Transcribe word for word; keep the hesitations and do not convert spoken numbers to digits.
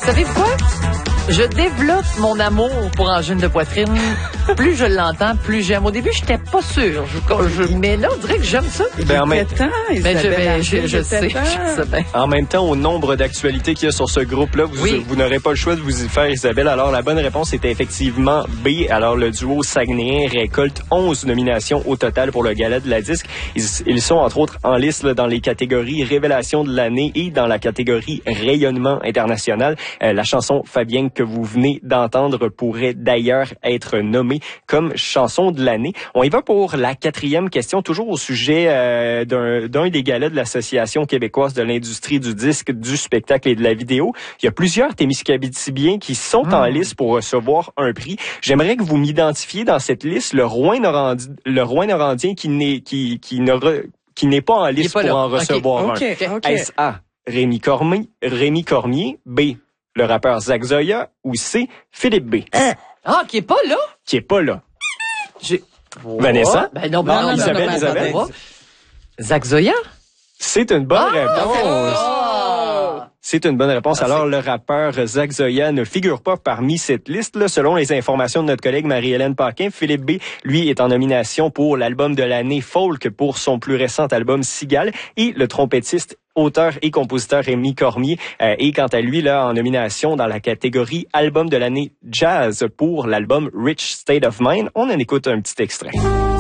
Savez-vous quoi? Je développe mon amour pour Angine de poitrine. Plus je l'entends, plus j'aime. Au début, j'étais pas sûre. Je, je, mais là, on dirait que j'aime ça. Ben, en même temps, ben, je, ben, je, je sais, je sais bien. En même temps, au nombre d'actualités qu'il y a sur ce groupe-là, vous, oui. vous n'aurez pas le choix de vous y faire, Isabelle. Alors, la bonne réponse était effectivement B. Alors, le duo saguenayen récolte onze nominations au total pour le gala de la disque. Ils, ils sont, entre autres, en liste là, dans les catégories Révélation de l'année et dans la catégorie Rayonnement international. Euh, la chanson Fabienne que vous venez d'entendre pourrait d'ailleurs être nommée comme chanson de l'année. On y va pour la quatrième question, toujours au sujet euh, d'un, d'un des galas de l'Association québécoise de l'industrie du disque, du spectacle et de la vidéo. Il y a plusieurs Témiscabitibiens qui sont mmh. en liste pour recevoir un prix. J'aimerais que vous m'identifiez dans cette liste le Rouyn-Norandien, le Rouyn-Norandien qui n'est qui qui ne re, qui n'est pas en liste pas pour là. en recevoir okay. un. Okay. Okay. Est-ce A, Rémi Cormier, Rémi Cormier, B, le rappeur Zach Zoya ou C, Philippe B? Euh. Ah, qui est pas là? Qui est pas là. J'ai... Vanessa? Ben non, ben non, non, Isabelle, non, non, Isabelle. non, non. Zach Zoya? C'est une bonne ah, réponse. Oh. C'est une bonne réponse. Alors, le rappeur Zach Zoya ne figure pas parmi cette liste-là. Selon les informations de notre collègue Marie-Hélène Paquin, Philippe B, lui, est en nomination pour l'album de l'année Folk pour son plus récent album Cigale. Et le trompettiste, auteur et compositeur Rémi Cormier euh, est quant à lui là en nomination dans la catégorie album de l'année Jazz pour l'album Rich State of Mind. On en écoute un petit extrait.